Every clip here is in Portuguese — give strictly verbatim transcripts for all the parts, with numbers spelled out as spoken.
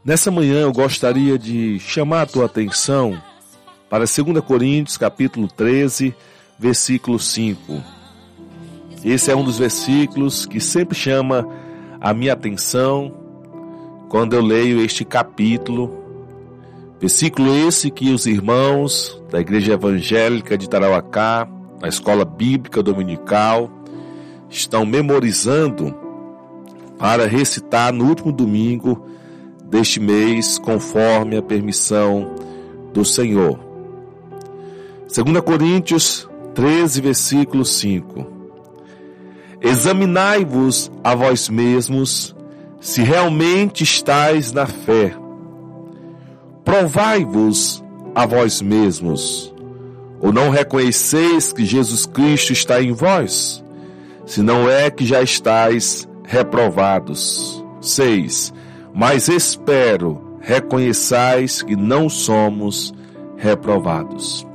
Nessa manhã eu gostaria de chamar a tua atenção para dois Coríntios, capítulo treze, versículo cinco. Esse é um dos versículos que sempre chama a minha atenção quando eu leio este capítulo. Versículo esse que os irmãos da Igreja Evangélica de Tarauacá, na Escola Bíblica Dominical, estão memorizando para recitar no último domingo deste mês, conforme a permissão do Senhor. dois Coríntios treze, versículo cinco. Examinai-vos a vós mesmos, se realmente estáis na fé. Provai-vos a vós mesmos, ou não reconheceis que Jesus Cristo está em vós, se não é que já estáis reprovados. seis. Mas espero, reconheçais que não somos reprovados.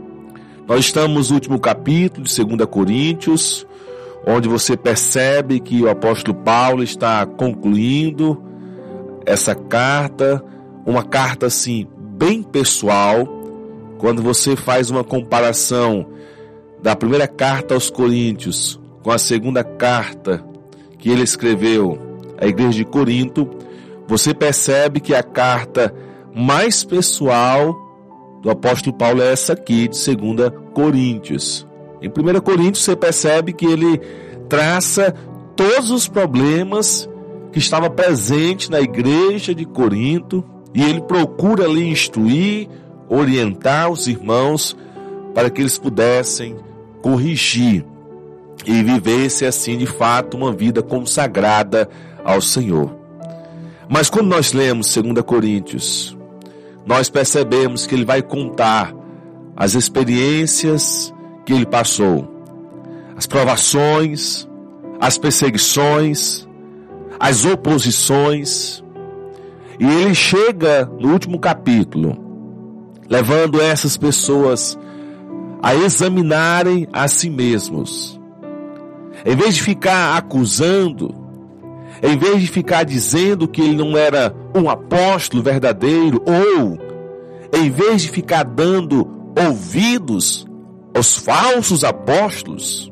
Nós estamos no último capítulo de dois Coríntios, onde você percebe que o apóstolo Paulo está concluindo essa carta, uma carta assim, bem pessoal. Quando você faz uma comparação da primeira carta aos Coríntios com a segunda carta que ele escreveu à igreja de Corinto, você percebe que a carta mais pessoal do apóstolo Paulo é essa aqui, de dois Coríntios. Em primeira Coríntios você percebe que ele traça todos os problemas que estavam presentes na igreja de Corinto e ele procura ali instruir, orientar os irmãos para que eles pudessem corrigir e vivessem assim de fato uma vida consagrada ao Senhor. Mas quando nós lemos dois Coríntios, nós percebemos que ele vai contar as experiências que ele passou, as provações, as perseguições, as oposições, e ele chega no último capítulo, levando essas pessoas a examinarem a si mesmos. Em vez de ficar acusando, em vez de ficar dizendo que ele não era um apóstolo verdadeiro, ou em vez de ficar dando ouvidos aos falsos apóstolos,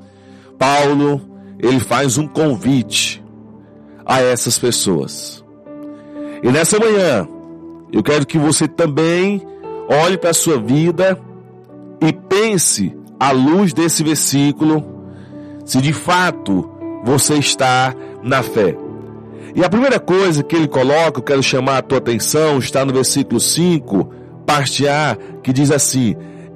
Paulo, ele faz um convite a essas pessoas. E nessa manhã, eu quero que você também olhe para a sua vida e pense, à luz desse versículo, se de fato você está na fé. E a primeira coisa que ele coloca, eu quero chamar a tua atenção, está no versículo cinco, parte A, que diz assim: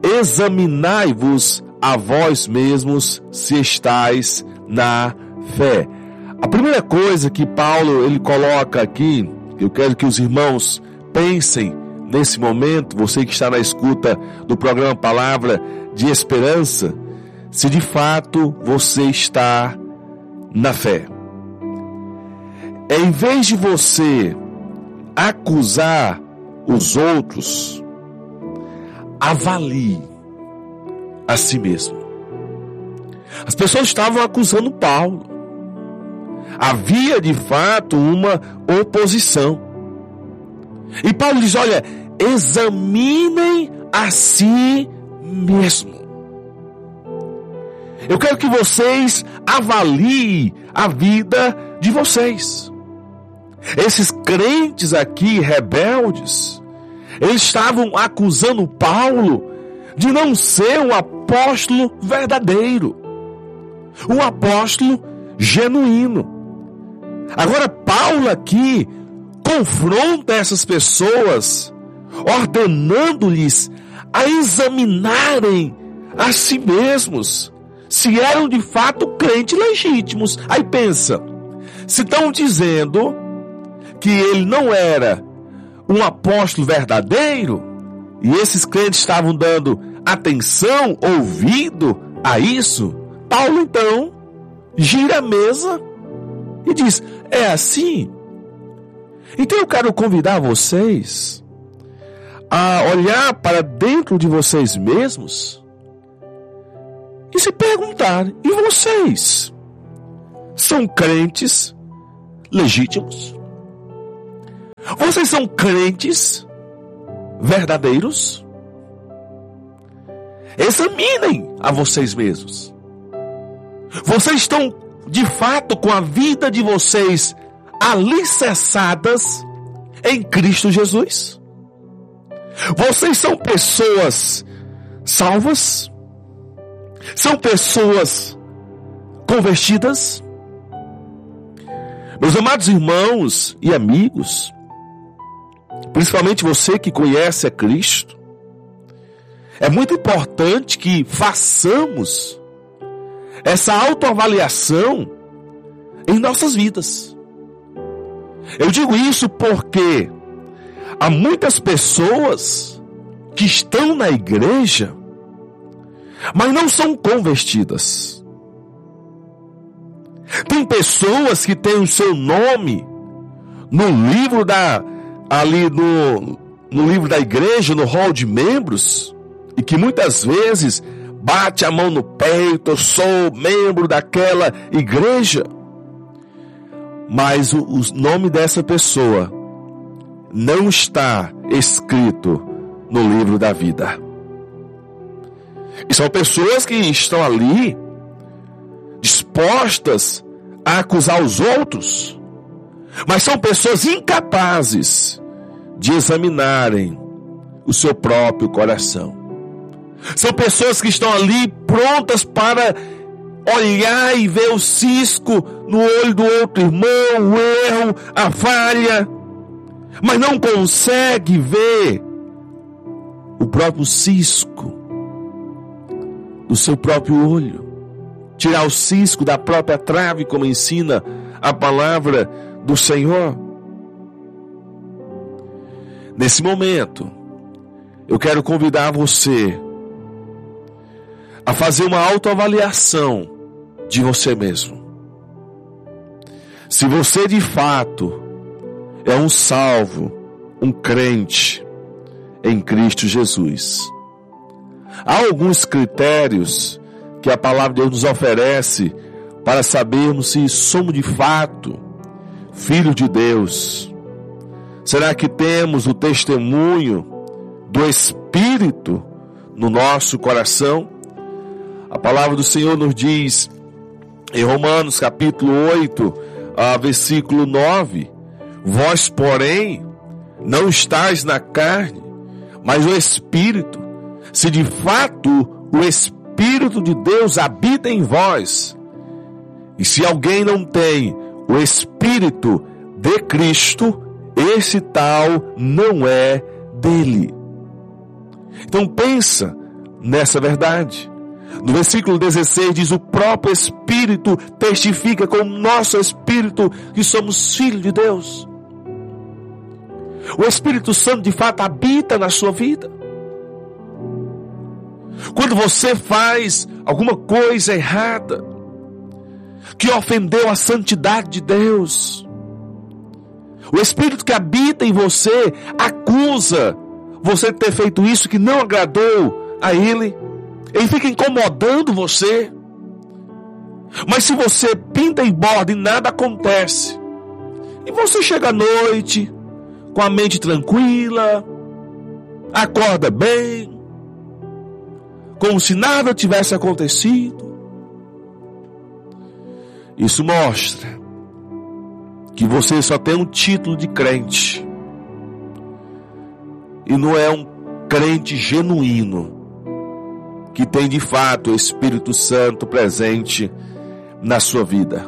examinai-vos a vós mesmos se estáis na fé. A primeira coisa que Paulo ele coloca aqui, eu quero que os irmãos pensem nesse momento, você que está na escuta do programa Palavra de Esperança, se de fato você está na fé. Em vez de você acusar os outros, avalie a si mesmo. As pessoas estavam acusando Paulo. Havia de fato uma oposição. E Paulo diz: olha, examinem a si mesmo. Eu quero que vocês avaliem a vida de vocês. Esses crentes aqui, rebeldes, eles estavam acusando Paulo de não ser um apóstolo verdadeiro, um apóstolo genuíno. Agora Paulo aqui confronta essas pessoas, ordenando-lhes a examinarem a si mesmos, se eram de fato crentes legítimos. Aí pensa, se estão dizendo que ele não era um apóstolo verdadeiro, e esses crentes estavam dando atenção, ouvido a isso, Paulo então gira a mesa e diz: é assim? Então eu quero convidar vocês a olhar para dentro de vocês mesmos e se perguntar: e vocês são crentes legítimos? Vocês são crentes verdadeiros? Examinem a vocês mesmos. Vocês estão de fato com a vida de vocês alicerçadas em Cristo Jesus? Vocês são pessoas salvas? São pessoas convertidas? Meus amados irmãos e amigos, principalmente você que conhece a Cristo, é muito importante que façamos essa autoavaliação em nossas vidas. Eu digo isso porque há muitas pessoas que estão na igreja, mas não são convertidas. Tem pessoas que têm o seu nome no livro da ali no, no livro da igreja, no hall de membros, e que muitas vezes bate a mão no peito: eu sou membro daquela igreja. Mas o, o nome dessa pessoa não está escrito no livro da vida. E são pessoas que estão ali dispostas a acusar os outros, mas são pessoas incapazes de examinarem o seu próprio coração. São pessoas que estão ali prontas para olhar e ver o cisco no olho do outro irmão, o erro, a falha, mas não consegue ver o próprio cisco do seu próprio olho. Tirar o cisco da própria trave, como ensina a palavra do Senhor. Nesse momento, eu quero convidar você a fazer uma autoavaliação de você mesmo. Se você de fato é um salvo, um crente em Cristo Jesus. Há alguns critérios que a palavra de Deus nos oferece para sabermos se somos de fato filhos de Deus. Será que temos o testemunho do Espírito no nosso coração? A palavra do Senhor nos diz em Romanos capítulo oito, versículo nove: vós, porém, não estáis na carne, mas o Espírito. Se de fato o Espírito de Deus habita em vós, e se alguém não tem o Espírito de Cristo, esse tal não é dele. Então pensa nessa verdade. No versículo dezesseis diz: o próprio Espírito testifica com o nosso Espírito que somos filhos de Deus. O Espírito Santo de fato habita na sua vida. Quando você faz alguma coisa errada, que ofendeu a santidade de Deus, o Espírito que habita em você acusa você de ter feito isso que não agradou a Ele. Ele fica incomodando você. Mas se você pinta e borda e nada acontece, e você chega à noite com a mente tranquila, acorda bem, como se nada tivesse acontecido, isso mostra que você só tem um título de crente e não é um crente genuíno, que tem de fato o Espírito Santo presente na sua vida.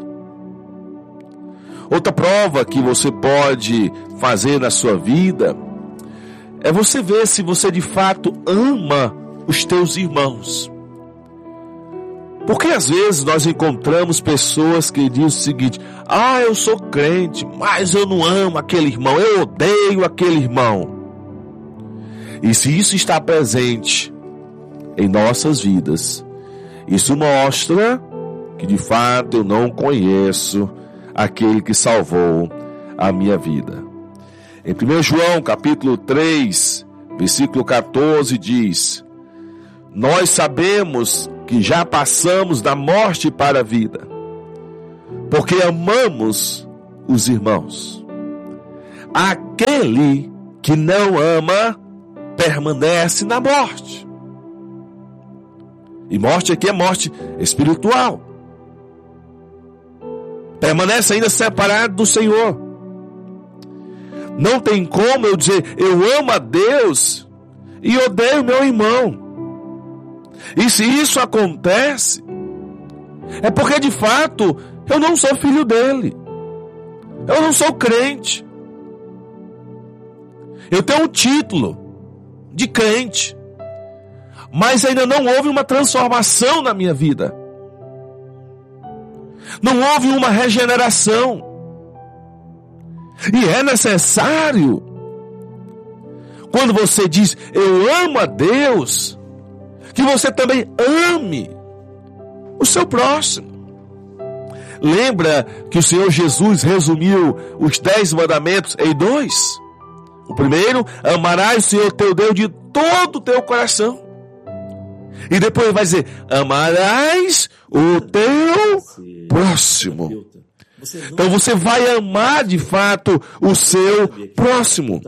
Outra prova que você pode fazer na sua vida é você ver se você de fato ama os teus irmãos. Porque às vezes nós encontramos pessoas que dizem o seguinte: ah, eu sou crente, mas eu não amo aquele irmão, eu odeio aquele irmão. E se isso está presente em nossas vidas, isso mostra que de fato eu não conheço aquele que salvou a minha vida. Em primeiro João capítulo três, versículo catorze diz: nós sabemos que já passamos da morte para a vida, porque amamos os irmãos. aquele que não ama permanece na morte. E morte aqui é morte espiritual. Permanece ainda separado do Senhor. Não tem como eu dizer, eu amo a Deus e odeio meu irmão. E se isso acontece, é porque de fato eu não sou filho dele. Eu não sou crente. Eu tenho um título de crente, mas ainda não houve uma transformação na minha vida. Não houve uma regeneração. E é necessário, quando você diz, eu amo a Deus, que você também ame o seu próximo. Lembra que o Senhor Jesus resumiu os dez mandamentos em dois? O primeiro, amarás o Senhor teu Deus de todo o teu coração. E depois vai dizer, amarás o teu próximo. Então você vai amar de fato o seu próximo.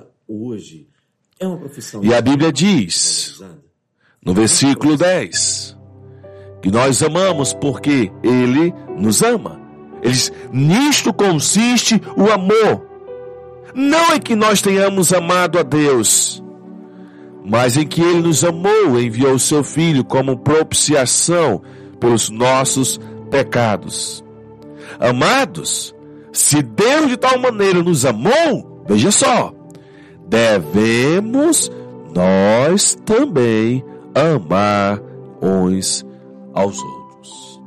E a Bíblia diz, no versículo dez, que nós amamos porque Ele nos ama. Ele diz, nisto consiste o amor. Não é que nós tenhamos amado a Deus, mas em que Ele nos amou e enviou o seu Filho como propiciação pelos nossos pecados. Amados, se Deus de tal maneira nos amou, veja só, devemos nós também amar uns aos outros.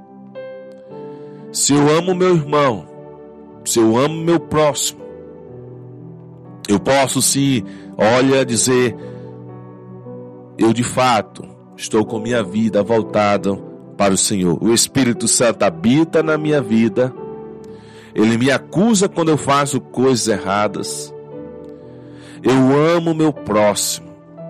Se eu amo meu irmão, se eu amo meu próximo, eu posso sim, olha, dizer, eu de fato estou com minha vida voltada para o Senhor. O Espírito Santo habita na minha vida. Ele me acusa quando eu faço coisas erradas. Eu amo meu próximo.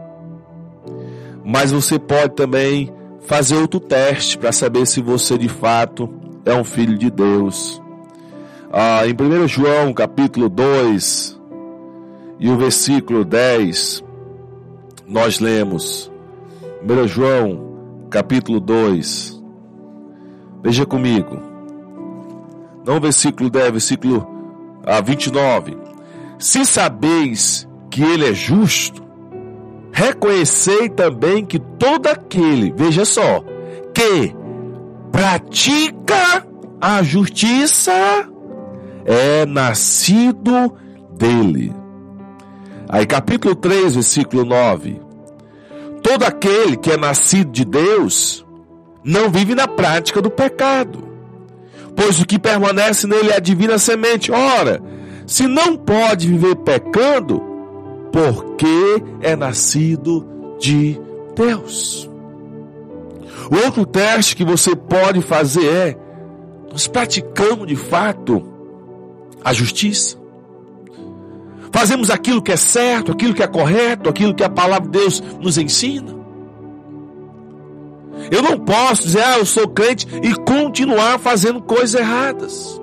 Mas você pode também fazer outro teste para saber se você de fato é um filho de Deus. Ah, em primeiro João capítulo dois e o versículo dez, nós lemos. primeiro João capítulo dois. Veja comigo. Não o versículo dez, versículo ah, vinte e nove. Se sabeis que Ele é justo, reconhecei também que todo aquele, veja só, que pratica a justiça é nascido dele. Aí capítulo três, versículo nove. Todo aquele que é nascido de Deus não vive na prática do pecado, pois o que permanece nele é a divina semente. Ora, se não pode viver pecando, porque é nascido de Deus. O outro teste que você pode fazer é, nós praticamos de fato a justiça? Fazemos aquilo que é certo, aquilo que é correto, aquilo que a palavra de Deus nos ensina? Eu não posso dizer, ah, eu sou crente e continuar fazendo coisas erradas.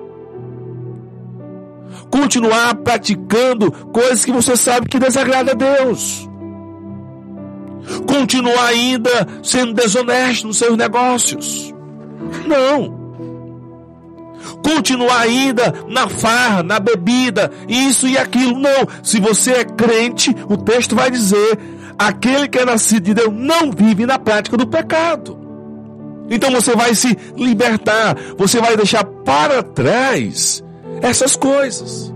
Continuar praticando coisas que você sabe que desagrada a Deus. Continuar ainda sendo desonesto nos seus negócios. Não. Continuar ainda na farra, na bebida, isso e aquilo. Não. Se você é crente, o texto vai dizer, aquele que é nascido de Deus não vive na prática do pecado. Então você vai se libertar, você vai deixar para trás essas coisas.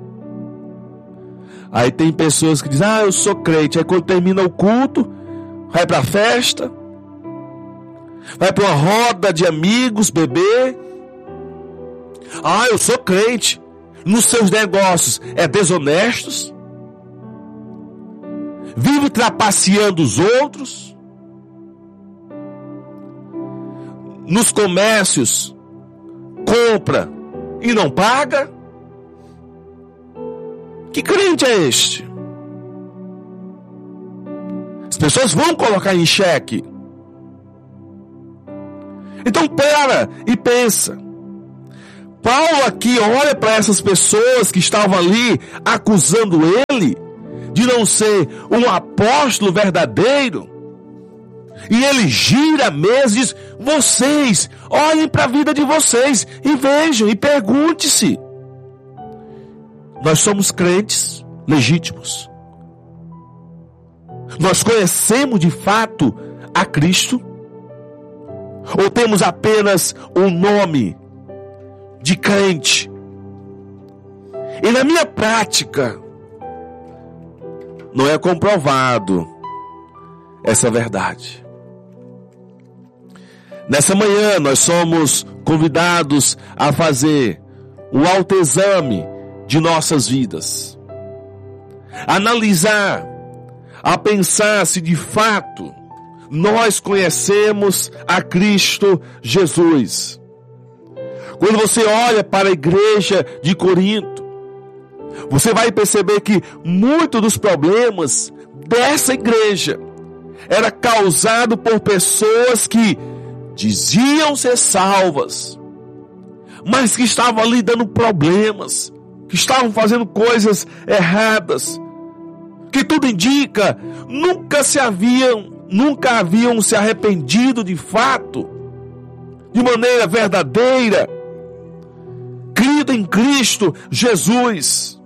Aí tem pessoas que dizem, ah, eu sou crente. Aí quando termina o culto, vai para a festa, vai para uma roda de amigos, beber. Ah, eu sou crente. Nos seus negócios é desonestos, vive trapaceando os outros, nos comércios compra e não paga. Que crente é este? As pessoas vão colocar em xeque. Então para e pensa. Paulo aqui olha para essas pessoas que estavam ali acusando ele de não ser um apóstolo verdadeiro. E ele gira a mesa e diz: vocês, olhem para a vida de vocês e vejam e pergunte-se. Nós somos crentes legítimos. Nós conhecemos de fato a Cristo? Ou temos apenas o nome de crente? E na minha prática, não é comprovado essa verdade. Nessa manhã nós somos convidados a fazer um autoexame de nossas vidas. Analisar, a pensar se de fato nós conhecemos a Cristo Jesus. Quando você olha para a igreja de Corinto, você vai perceber que muitos dos problemas dessa igreja era causado por pessoas que diziam ser salvas, mas que estavam ali dando problemas, que estavam fazendo coisas erradas, que tudo indica, nunca se haviam, nunca haviam se arrependido de fato, de maneira verdadeira, crido em Cristo Jesus.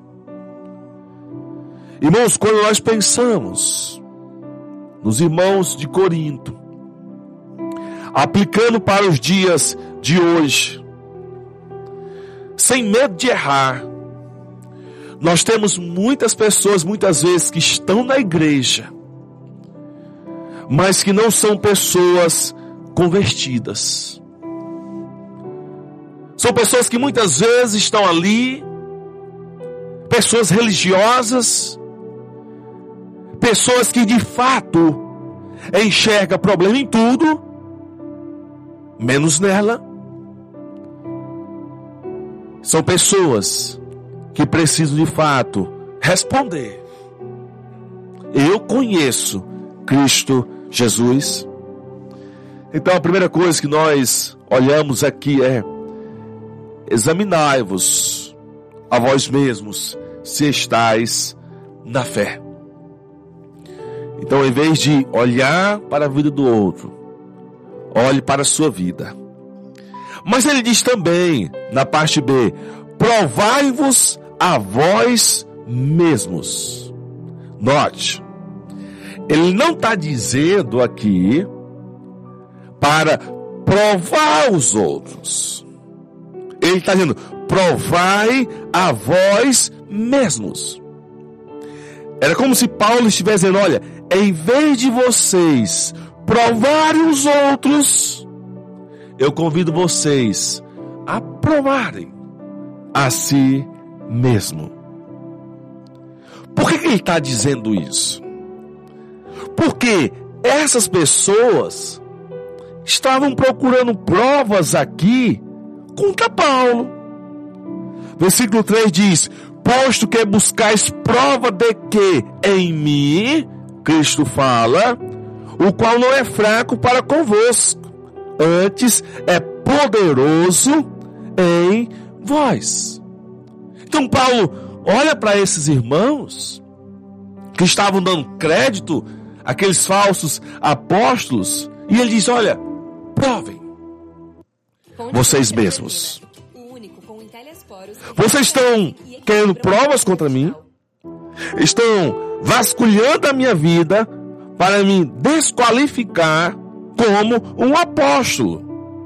Irmãos, quando nós pensamos nos irmãos de Corinto, aplicando para os dias de hoje, sem medo de errar, nós temos muitas pessoas, muitas vezes, que estão na igreja, mas que não são pessoas convertidas. São pessoas que muitas vezes estão ali, pessoas religiosas, pessoas que de fato enxergam problema em tudo, menos nela. São pessoas que precisam de fato responder: eu conheço Cristo Jesus. Então a primeira coisa que nós olhamos aqui é: examinai-vos a vós mesmos se estáis na fé. Então, em vez de olhar para a vida do outro, olhe para a sua vida. Mas ele diz também, na parte B, provai-vos a vós mesmos. Note, ele não está dizendo aqui para provar os outros. Ele está dizendo, provai a vós mesmos. Era como se Paulo estivesse dizendo, olha, em vez de vocês provarem os outros, eu convido vocês a provarem a si mesmo. Por que, que ele está dizendo isso? Porque essas pessoas estavam procurando provas aqui contra Paulo. Versículo três diz, posto que buscais prova de que em mim, Cristo fala, o qual não é fraco para convosco, antes é poderoso em vós. Então Paulo olha para esses irmãos que estavam dando crédito àqueles falsos apóstolos e ele diz, olha, provem vocês mesmos. Vocês estão querendo provas contra mim, estão vasculhando a minha vida para me desqualificar como um apóstolo.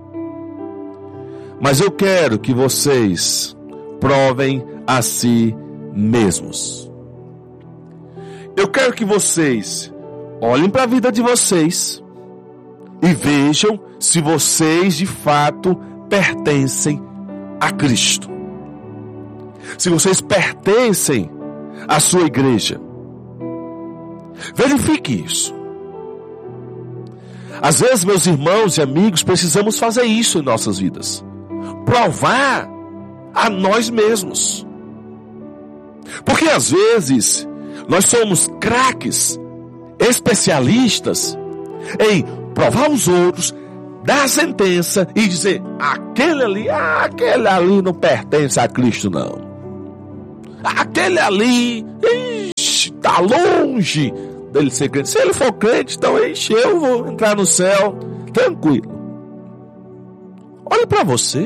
Mas eu quero que vocês provem a si mesmos. Eu quero que vocês olhem para a vida de vocês e vejam se vocês de fato pertencem a Cristo. Se vocês pertencem à sua igreja. Verifique isso. Às vezes, meus irmãos e amigos, precisamos fazer isso em nossas vidas. Provar a nós mesmos. Porque às vezes, nós somos craques, especialistas em provar os outros, dar a sentença e dizer, aquele ali, ah, aquele ali não pertence a Cristo não. Aquele ali, está longe dele ser crente. Se ele for crente, então ixi, eu vou entrar no céu tranquilo. Olhe para você.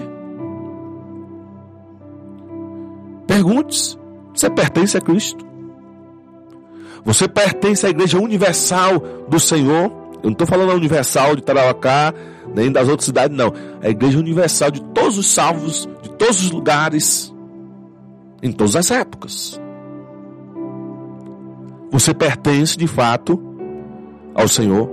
Pergunte-se, você pertence a Cristo? Você pertence à Igreja Universal do Senhor? Eu não estou falando da Universal de Tarauacá, nem das outras cidades, não. A Igreja Universal de todos os salvos, de todos os lugares, em todas as épocas. Você pertence, de fato, ao Senhor?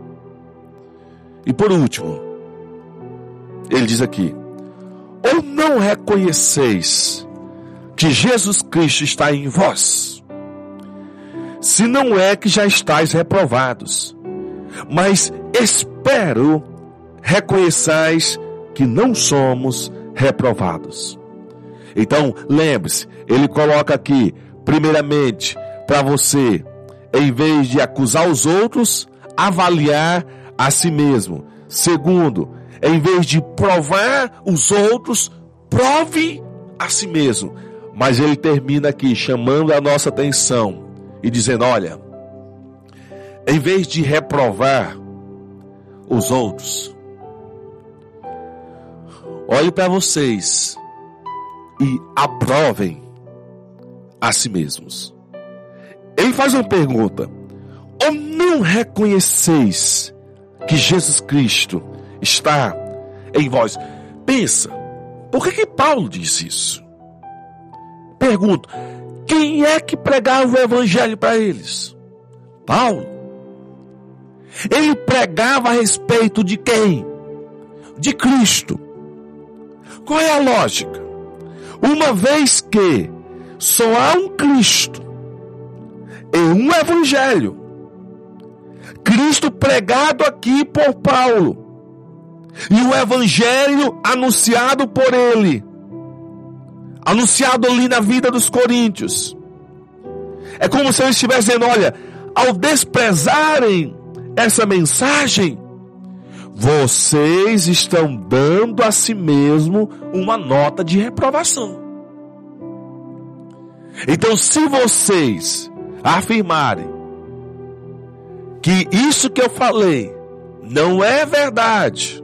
E por último, ele diz aqui, ou não reconheceis que Jesus Cristo está em vós? Se não é que já estáis reprovados, mas espero reconheçais que não somos reprovados. Então, lembre-se, ele coloca aqui, primeiramente, para você, em vez de acusar os outros, avaliar a si mesmo. Segundo, em vez de provar os outros, prove a si mesmo. Mas ele termina aqui, chamando a nossa atenção e dizendo, olha, em vez de reprovar os outros, olhe para vocês e aprovem a si mesmos. Ele faz uma pergunta, ou não reconheceis que Jesus Cristo está em vós? Pensa, por que que Paulo disse isso? Pergunto, quem é que pregava o evangelho para eles? Paulo. Ele pregava a respeito de quem? De Cristo. Qual é a lógica? Uma vez que só há um Cristo em um evangelho, Cristo pregado aqui por Paulo, e o evangelho anunciado por ele, anunciado ali na vida dos coríntios, é como se eles estivessem dizendo, olha, ao desprezarem essa mensagem, vocês estão dando a si mesmo uma nota de reprovação. Então, se vocês afirmarem que isso que eu falei não é verdade,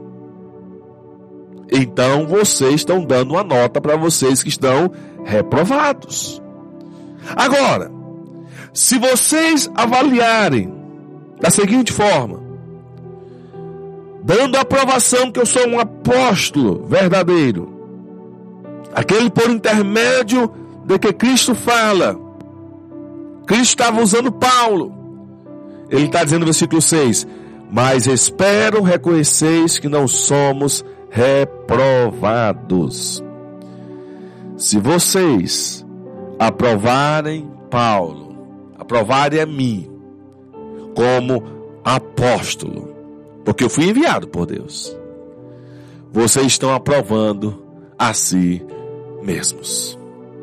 então vocês estão dando uma nota para vocês que estão reprovados. Agora, se vocês avaliarem da seguinte forma, dando a aprovação que eu sou um apóstolo verdadeiro, aquele por intermédio de que Cristo fala, Cristo estava usando Paulo, ele está dizendo no versículo seis, mas espero reconheceis que não somos reprovados. Se vocês aprovarem Paulo, aprovarem a mim como apóstolo, porque eu fui enviado por Deus, vocês estão aprovando a si mesmos.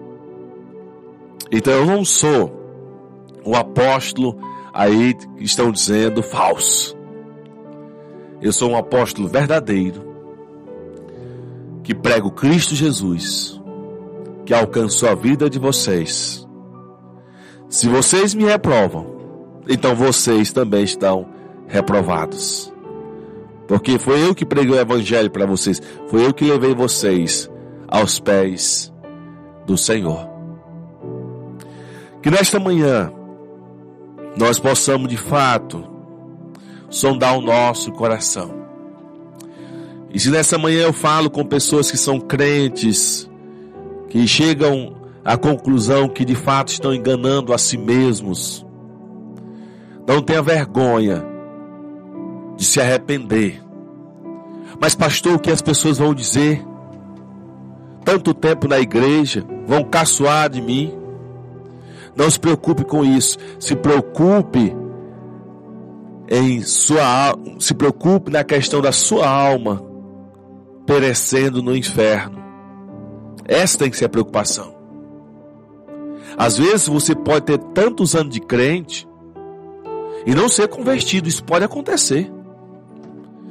Então eu não sou o apóstolo aí que estão dizendo falso. Eu sou um apóstolo verdadeiro, que prego Cristo Jesus, que alcançou a vida de vocês. Se vocês me reprovam, então vocês também estão reprovados. Porque foi eu que preguei o evangelho para vocês, foi eu que levei vocês aos pés do Senhor. Que nesta manhã nós possamos de fato sondar o nosso coração. E se nessa manhã eu falo com pessoas que são crentes, que chegam à conclusão que de fato estão enganando a si mesmos, não tenha vergonha de se arrepender. Mas pastor, o que as pessoas vão dizer? Tanto tempo na igreja, vão caçoar de mim. Não se preocupe com isso. Se preocupe em sua, se preocupe na questão da sua alma perecendo no inferno. Essa tem que ser a preocupação. Às vezes você pode ter tantos anos de crente e não ser convertido. Isso pode acontecer.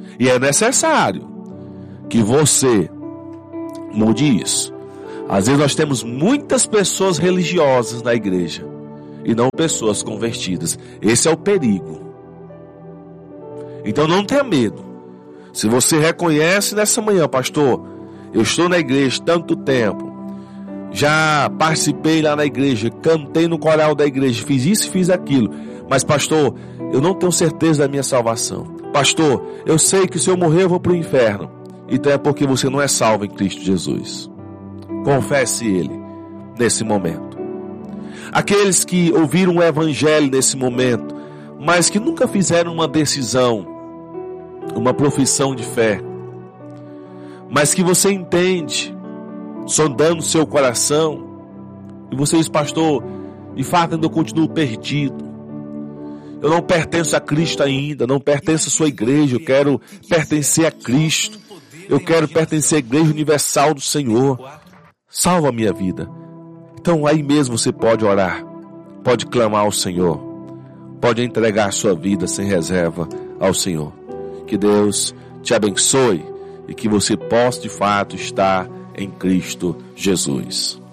E é necessário que você mude isso. Às vezes nós temos muitas pessoas religiosas na igreja e não pessoas convertidas. Esse é o perigo. Então não tenha medo. Se você reconhece nessa manhã, pastor, eu estou na igreja tanto tempo, já participei lá na igreja, cantei no coral da igreja, fiz isso e fiz aquilo, mas pastor, eu não tenho certeza da minha salvação. Pastor, eu sei que se eu morrer eu vou para o inferno. Então é porque você não é salvo em Cristo Jesus. Confesse Ele nesse momento. Aqueles que ouviram o evangelho nesse momento, mas que nunca fizeram uma decisão, uma profissão de fé, mas que você entende, sondando seu coração, e você diz, pastor, de fato ainda eu continuo perdido, eu não pertenço a Cristo ainda, não pertenço à sua igreja, eu quero pertencer a Cristo, eu quero pertencer à igreja universal do Senhor, salva a minha vida. Então aí mesmo você pode orar, pode clamar ao Senhor, pode entregar a sua vida sem reserva ao Senhor. Que Deus te abençoe e que você possa de fato estar em Cristo Jesus.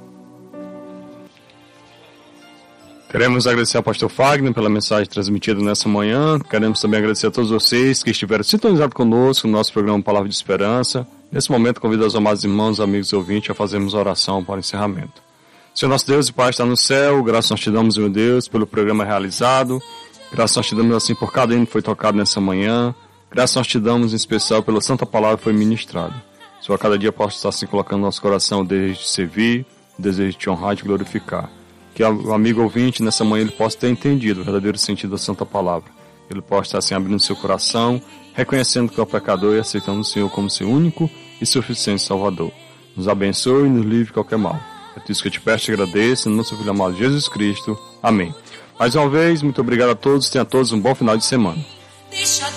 Queremos agradecer ao pastor Fagner pela mensagem transmitida nessa manhã. Queremos também agradecer a todos vocês que estiveram sintonizados conosco no nosso programa Palavra de Esperança. Nesse momento, convido os amados irmãos, amigos e ouvintes a fazermos oração para o encerramento. Senhor nosso Deus e Pai está no céu, graças nós te damos, meu Deus, pelo programa realizado. Graças nós te damos assim por cada hino que foi tocado nessa manhã. Graças nós te damos em especial pela santa palavra que foi ministrada. Senhor, a cada dia possa estar assim colocando no nosso coração o desejo de servir, o desejo de te honrar e de glorificar. Que o amigo ouvinte nessa manhã ele possa ter entendido o verdadeiro sentido da santa palavra. Ele possa estar assim abrindo seu coração, reconhecendo que é o pecador e aceitando o Senhor como seu único e suficiente Salvador. Nos abençoe e nos livre de qualquer mal. É por isso que eu te peço e agradeço, no nosso Filho amado Jesus Cristo. Amém. Mais uma vez, muito obrigado a todos, tenham todos um bom final de semana. Deixa